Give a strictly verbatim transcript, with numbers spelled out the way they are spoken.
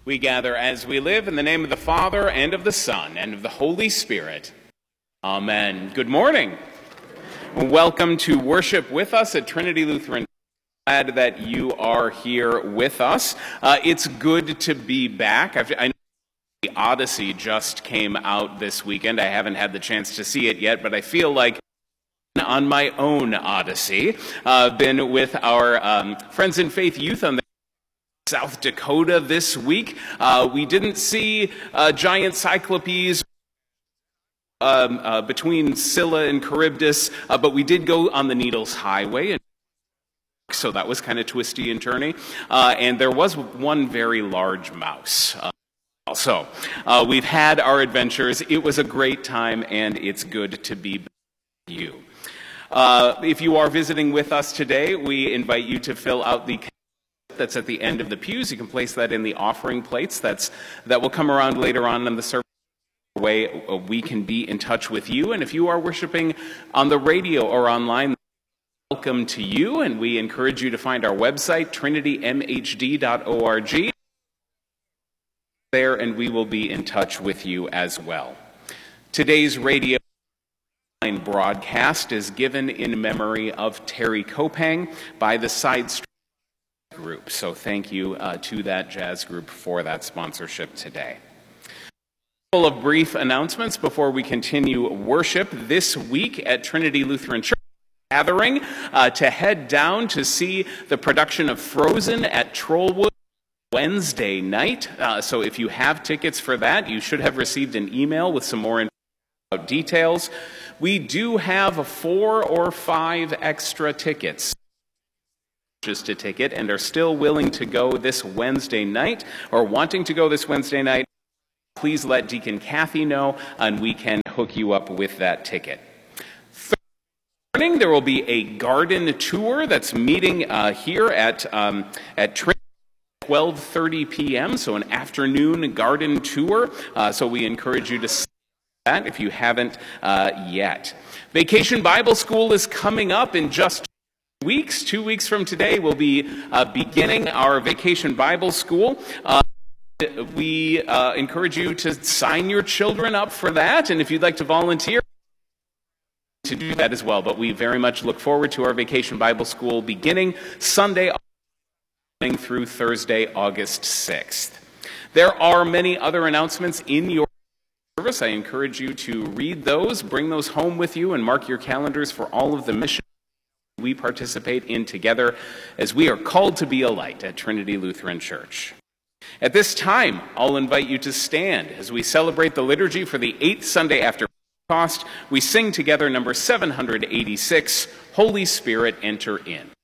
We gather as we live in the name of the Father, and of the Son, and of the Holy Spirit. Amen. Good morning. Welcome to worship with us at Trinity Lutheran. Glad that you are here with us. Uh, it's good to be back. I've, I know the Odyssey just came out this weekend. I haven't had the chance to see it yet, but I feel like on my own Odyssey. I've uh, been with our um, Friends in Faith Youth on the South Dakota this week. Uh, we didn't see uh, giant cyclopes um, uh, between Scylla and Charybdis, uh, but we did go on the Needles Highway, and so that was kind of twisty and turny. Uh, and there was one very large mouse. Uh, so uh, we've had our adventures. It was a great time, and it's good to be with you. Uh, if you are visiting with us today, we invite you to fill out the that's at the end of the pews. You can place that in the offering plates. That's that will come around later on in the service. Way we can be in touch with you. And if you are worshiping on the radio or online, welcome to you. And we encourage you to find our website, trinity m h d dot org, there, and we will be in touch with you as well. Today's radio broadcast is given in memory of Terry Kopang by the Side Street Group. So thank you uh, to that jazz group for that sponsorship today. A couple of brief announcements before we continue worship. This week at Trinity Lutheran Church, gathering uh, to head down to see the production of Frozen at Trollwood Wednesday night. Uh, so if you have tickets for that, you should have received an email with some more information about details. We do have four or five extra tickets just a ticket and are still willing to go this Wednesday night or wanting to go this Wednesday night. Please let Deacon Kathy know and we can hook you up with that ticket. Thursday morning, there will be a garden tour that's meeting uh, here at, um, at Trinity at twelve thirty p m, so an afternoon garden tour. Uh, so we encourage you to see that if you haven't uh, yet. Vacation Bible School is coming up in just weeks. Two weeks from today, we'll be uh, beginning our Vacation Bible School. Uh, we uh, encourage you to sign your children up for that, and if you'd like to volunteer, to do that as well. But we very much look forward to our Vacation Bible School beginning Sunday through Thursday, August sixth. There are many other announcements in your service. I encourage you to read those, bring those home with you, and mark your calendars for all of the missions we participate in together as we are called to be a light at Trinity Lutheran Church. At this time, I'll invite you to stand as we celebrate the liturgy for the eighth Sunday after Pentecost. We sing together number seven hundred eighty-six, Holy Spirit, Enter In.